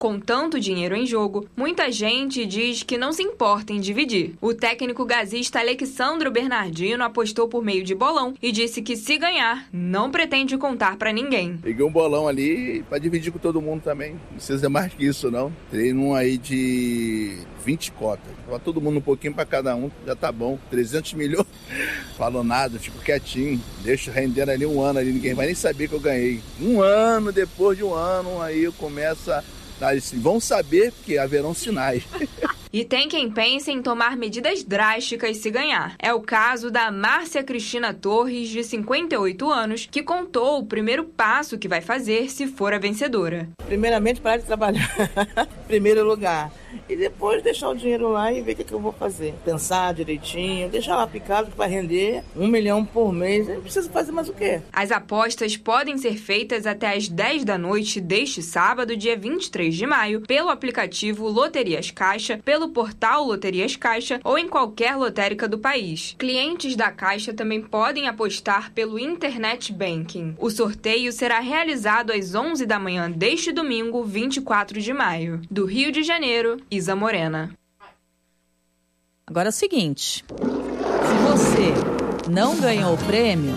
Com tanto dinheiro em jogo, muita gente diz que não se importa em dividir. O técnico gazista Alexandro Bernardino apostou por meio de bolão e disse que, se ganhar, não pretende contar pra ninguém. Peguei um bolão ali pra dividir com todo mundo também. Não precisa mais que isso, não. Terei um aí de 20 cotas. Pra todo mundo um pouquinho pra cada um, já tá bom. 300 milhões. Falou nada, fico quietinho. Deixo render ali um ano ali, ninguém vai nem saber que eu ganhei. Um ano, depois de um ano, aí eu começo a... Vão saber que haverão sinais. E tem quem pense em tomar medidas drásticas se ganhar. É o caso da Márcia Cristina Torres, de 58 anos, que contou o primeiro passo que vai fazer se for a vencedora. Primeiramente, parar de trabalhar. Primeiro lugar. E depois deixar o dinheiro lá e ver o que eu vou fazer. Pensar direitinho, deixar lá picado que vai render 1 milhão por mês. Eu preciso fazer mais o quê? As apostas podem ser feitas até às 10 da noite deste sábado, dia 23 de maio, pelo aplicativo Loterias Caixa, pelo portal Loterias Caixa ou em qualquer lotérica do país. Clientes da Caixa também podem apostar pelo Internet Banking. O sorteio será realizado às 11 da manhã deste domingo, 24 de maio. Do Rio de Janeiro, Isa Morena. Agora é o seguinte, se você não ganhou o prêmio,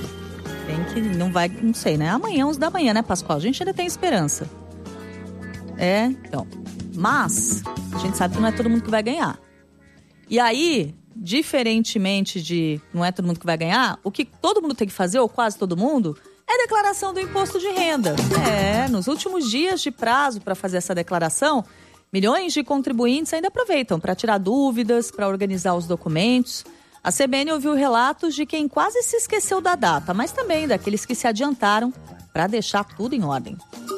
não sei, né? Amanhã, 11 da manhã, né, Pascoal? A gente ainda tem esperança. Então. Mas a gente sabe que não é todo mundo que vai ganhar. E aí, diferentemente de não é todo mundo que vai ganhar, o que todo mundo tem que fazer, ou quase todo mundo, é a declaração do imposto de renda. Nos últimos dias de prazo para fazer essa declaração, milhões de contribuintes ainda aproveitam para tirar dúvidas, para organizar os documentos. A CBN ouviu relatos de quem quase se esqueceu da data, mas também daqueles que se adiantaram para deixar tudo em ordem.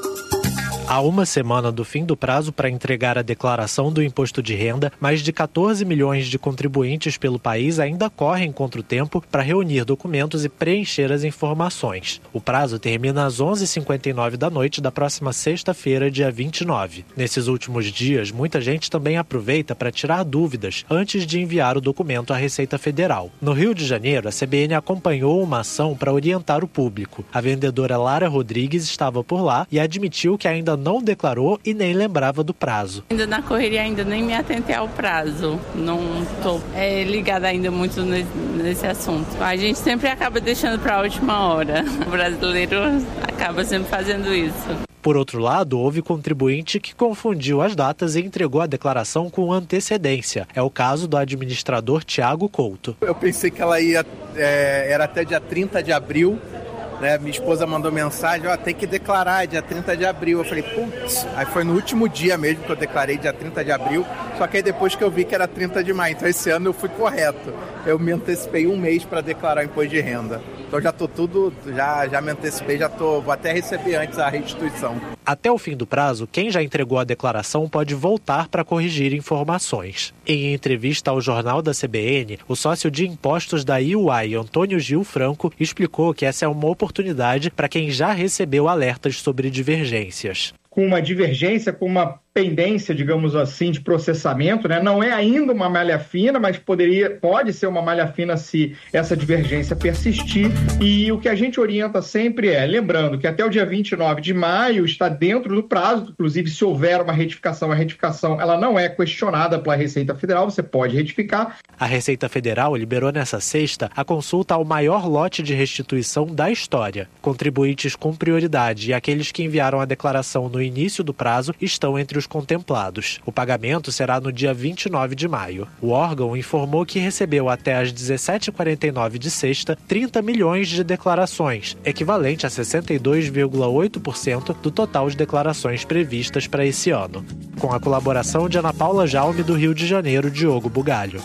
Há uma semana do fim do prazo para entregar a declaração do imposto de renda, mais de 14 milhões de contribuintes pelo país ainda correm contra o tempo para reunir documentos e preencher as informações. O prazo termina às 11h59 da noite da próxima sexta-feira, dia 29. Nesses últimos dias, muita gente também aproveita para tirar dúvidas antes de enviar o documento à Receita Federal. No Rio de Janeiro, a CBN acompanhou uma ação para orientar o público. A vendedora Lara Rodrigues estava por lá e admitiu que ainda não declarou e nem lembrava do prazo. Ainda na correria, ainda nem me atentei ao prazo. Não estou ligada ainda muito nesse assunto. A gente sempre acaba deixando para a última hora. O brasileiro acaba sempre fazendo isso. Por outro lado, houve contribuinte que confundiu as datas e entregou a declaração com antecedência. É o caso do administrador Tiago Couto. Eu pensei que ela era até dia 30 de abril. Né, minha esposa mandou mensagem, tem que declarar dia 30 de abril. Eu falei, putz, aí foi no último dia mesmo que eu declarei, dia 30 de abril, só que aí depois que eu vi que era 30 de maio, então esse ano eu fui correto. Eu me antecipei um mês para declarar o imposto de renda. Então já tô já me antecipei, vou até receber antes a restituição. Até o fim do prazo, quem já entregou a declaração pode voltar para corrigir informações. Em entrevista ao Jornal da CBN, o sócio de impostos da EY, Antônio Gil Franco, explicou que essa é uma oportunidade para quem já recebeu alertas sobre divergências. Com uma divergência, com uma pendência, digamos assim, de processamento, né? Não é ainda uma malha fina, mas pode ser uma malha fina se essa divergência persistir. E o que a gente orienta sempre lembrando que até o dia 29 de maio está dentro do prazo, inclusive se houver uma retificação, a retificação ela não é questionada pela Receita Federal, você pode retificar. A Receita Federal liberou nessa sexta a consulta ao maior lote de restituição da história. Contribuintes com prioridade e aqueles que enviaram a declaração no início do prazo estão entre os contemplados. O pagamento será no dia 29 de maio. O órgão informou que recebeu até às 17h49 de sexta 30 milhões de declarações, equivalente a 62,8% do total de declarações previstas para esse ano. Com a colaboração de Ana Paula Jaume, do Rio de Janeiro, Diogo Bugalho.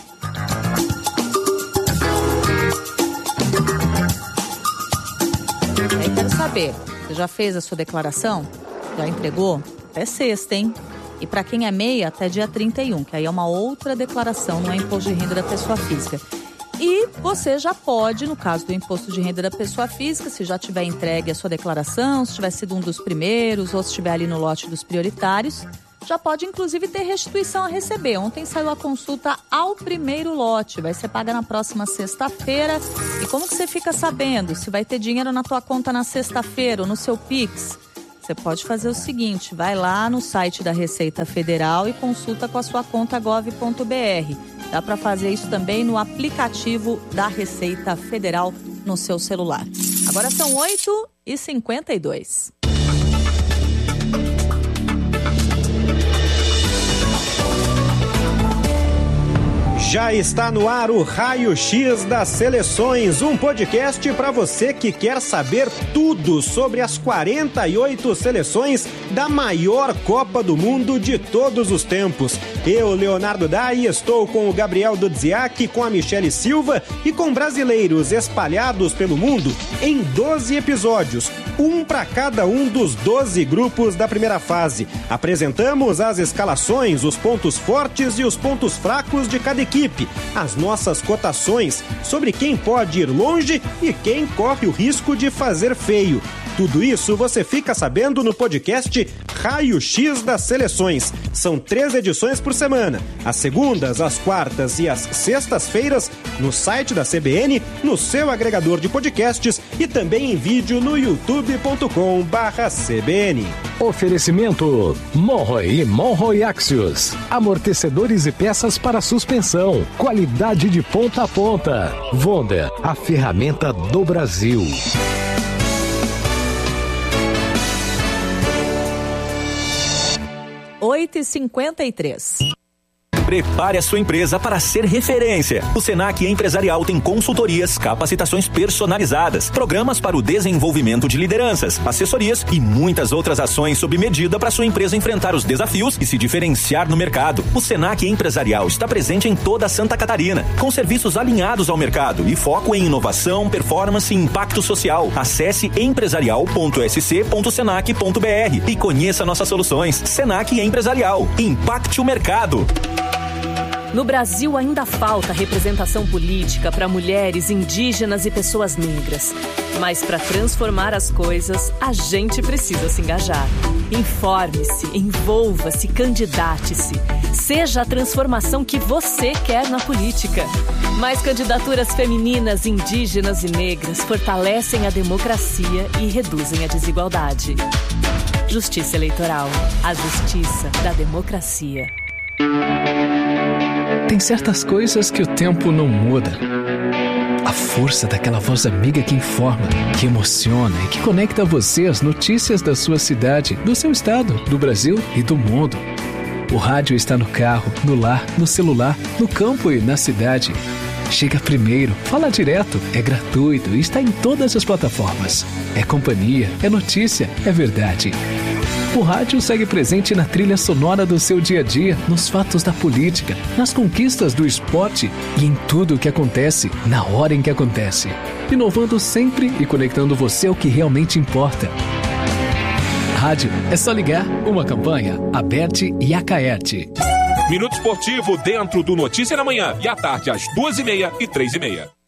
Aí quero saber, você já fez a sua declaração? Já entregou? Até sexta, hein? E para quem é MEI, até dia 31, que aí é uma outra declaração, não é imposto de renda da pessoa física. E você já pode, no caso do imposto de renda da pessoa física, se já tiver entregue a sua declaração, se tiver sido um dos primeiros ou se estiver ali no lote dos prioritários, já pode inclusive ter restituição a receber. Ontem saiu a consulta ao primeiro lote, vai ser paga na próxima sexta-feira. E como que você fica sabendo se vai ter dinheiro na tua conta na sexta-feira ou no seu Pix? Você pode fazer o seguinte, vai lá no site da Receita Federal e consulta com a sua conta gov.br. Dá para fazer isso também no aplicativo da Receita Federal no seu celular. Agora são 8h52. Já está no ar o Raio X das Seleções, um podcast para você que quer saber tudo sobre as 48 seleções da maior Copa do Mundo de todos os tempos. Eu, Leonardo Dai, estou com o Gabriel Dudziak, com a Michele Silva e com brasileiros espalhados pelo mundo em 12 episódios, um para cada um dos 12 grupos da primeira fase. Apresentamos as escalações, os pontos fortes e os pontos fracos de cada equipe, as nossas cotações sobre quem pode ir longe e quem corre o risco de fazer feio. Tudo isso você fica sabendo no podcast Raio X das Seleções. São 3 edições por semana, às segundas, às quartas e às sextas-feiras, no site da CBN, no seu agregador de podcasts e também em vídeo no youtube.com/CBN. Oferecimento Monroe e Monroe Axios. Amortecedores e peças para suspensão. Qualidade de ponta a ponta. Wonder, a ferramenta do Brasil. – 8h53. Prepare a sua empresa para ser referência. O Senac Empresarial tem consultorias, capacitações personalizadas, programas para o desenvolvimento de lideranças, assessorias e muitas outras ações sob medida para sua empresa enfrentar os desafios e se diferenciar no mercado. O Senac Empresarial está presente em toda Santa Catarina, com serviços alinhados ao mercado e foco em inovação, performance e impacto social. Acesse empresarial.sc.senac.br e conheça nossas soluções. Senac Empresarial. Impacte o mercado. No Brasil ainda falta representação política para mulheres, indígenas e pessoas negras. Mas para transformar as coisas, a gente precisa se engajar. Informe-se, envolva-se, candidate-se. Seja a transformação que você quer na política. Mais candidaturas femininas, indígenas e negras fortalecem a democracia e reduzem a desigualdade. Justiça Eleitoral. A justiça da democracia. Tem certas coisas que o tempo não muda. A força daquela voz amiga que informa, que emociona e que conecta você às notícias da sua cidade, do seu estado, do Brasil e do mundo. O rádio está no carro, no lar, no celular, no campo e na cidade. Chega primeiro, fala direto, é gratuito e está em todas as plataformas. É companhia, é notícia, é verdade. O rádio segue presente na trilha sonora do seu dia a dia, nos fatos da política, nas conquistas do esporte e em tudo o que acontece, na hora em que acontece. Inovando sempre e conectando você ao que realmente importa. Rádio, é só ligar. Uma campanha, Aberte e Acaerte. Minuto Esportivo dentro do Notícia da Manhã e à tarde às 2h30 e 3h30.